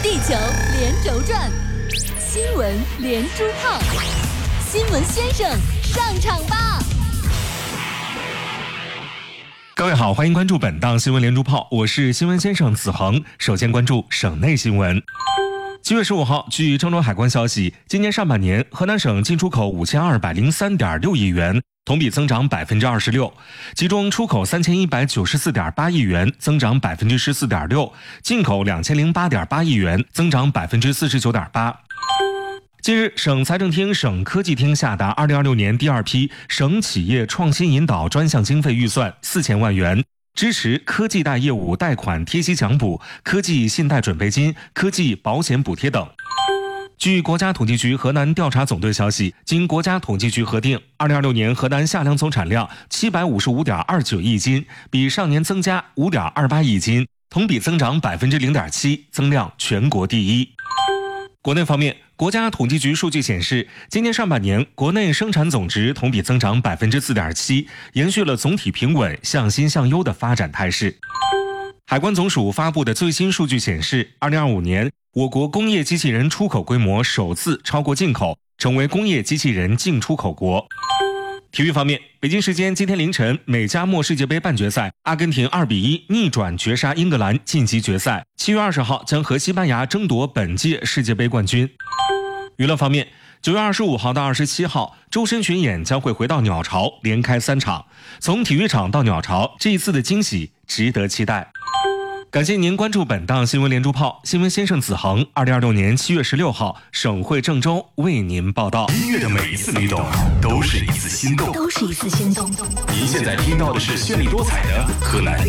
地球连轴转，新闻连珠炮，新闻先生上场吧！ 各位好，欢迎关注本档新闻连珠炮，我是新闻先生子恒。首先关注省内新闻。7月15号，据郑州海关消息，今年上半年河南省进出口5203.6亿元，同比增长26%，其中出口3194.8亿元，增长14.6%，进口2008.8亿元，增长49.8%。近日，省财政厅、省科技厅下达2026年第二批省企业创新引导专项经费预算4000万元，支持科技贷业务贷款贴息奖补、科技信贷准备金、科技保险补贴等。据国家统计局河南调查总队消息，经国家统计局核定，2026年河南夏粮总产量755.29亿斤，比上年增加5.28亿斤，同比增长0.7%，增量全国第一。国内方面，国家统计局数据显示，今年上半年国内生产总值同比增长4.7%，延续了总体平稳、向新向优的发展态势。海关总署发布的最新数据显示，2025年我国工业机器人出口规模首次超过进口，成为工业机器人净出口国。体育方面，北京时间今天凌晨，美加墨世界杯半决赛，阿根廷2-1逆转绝杀英格兰，晋级决赛。7月20号将和西班牙争夺本届世界杯冠军。娱乐方面，9月25号到27号，周深巡演将会回到鸟巢，连开3场。从体育场到鸟巢，这一次的惊喜值得期待。感谢您关注本档新闻连珠炮，新闻先生子恒，2026年7月16号，省会郑州为您报道。 音乐的每一次律动，都是一次心动。 都是一次心动。 您现在听到的是绚丽多彩的河南